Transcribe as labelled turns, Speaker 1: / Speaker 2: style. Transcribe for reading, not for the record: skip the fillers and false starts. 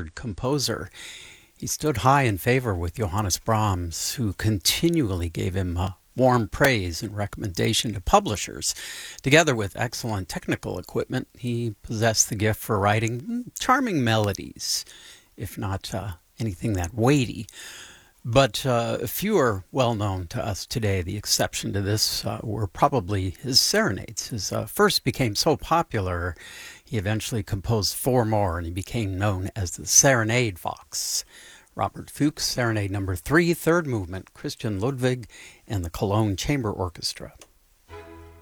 Speaker 1: featured composer. He stood high in favor with Johannes Brahms, who continually gave him warm praise and recommendation to publishers. Together with excellent technical equipment, he possessed the gift for writing charming melodies, if not anything that weighty. But few are well known to us today. The exception to this were probably his serenades. His first became so popular, he eventually composed 4 more, and he became known as the Serenade Fox. Robert Fuchs, Serenade number 3, third movement, Christian Ludwig, and the Cologne Chamber Orchestra.